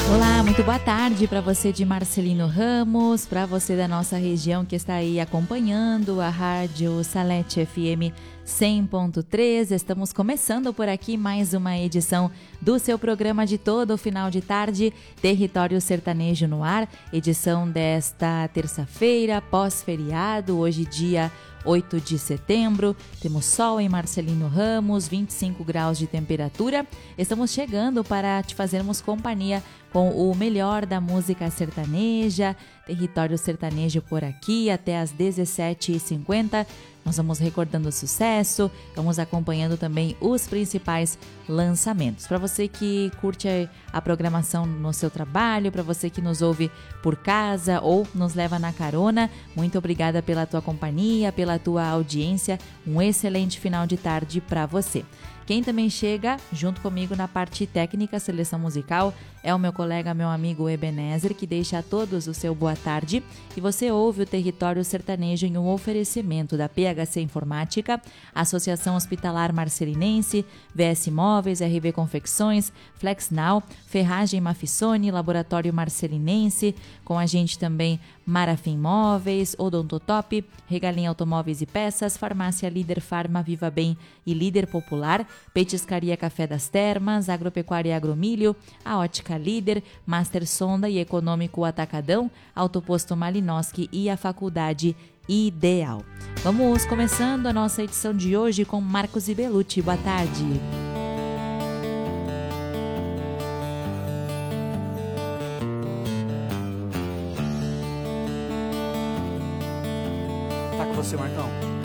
Olá, muito boa tarde para você de Marcelino Ramos, para você da nossa região que está aí acompanhando a Rádio Salete FM 100.3. Estamos começando por aqui mais uma edição do seu programa de todo o final de tarde, Território Sertanejo no Ar, edição desta terça-feira, pós-feriado, hoje dia 8 de setembro, temos sol em Marcelino Ramos, 25 graus de temperatura. Estamos chegando para te fazermos companhia com o melhor da música sertaneja, Território Sertanejo por aqui até às 17h50. Nós vamos recordando o sucesso, vamos acompanhando também os principais lançamentos. Para você que curte a programação no seu trabalho, para você que nos ouve por casa ou nos leva na carona, muito obrigada pela tua companhia, pela tua audiência. Um excelente final de tarde para você. Quem também chega junto comigo na parte técnica, seleção musical, é o meu colega, meu amigo Ebenezer, que deixa a todos o seu boa tarde. E você ouve o Território Sertanejo em um oferecimento da PHC Informática, Associação Hospitalar Marcelinense, VS Móveis, RV Confecções, FlexNow, Ferragem Mafissone, Laboratório Marcelinense, com a gente também Marafim Móveis, Odontotop, Regalim Automóveis e Peças, Farmácia Líder Farma, Viva Bem e Líder Popular, Petiscaria Café das Termas, Agropecuária Agromilho, a Ótica Líder, Master Sonda e Econômico Atacadão, Autoposto Malinowski e a Faculdade Ideal. Vamos começando a nossa edição de hoje com Marcos e Belucci. Boa tarde. Tá com você, Marcão.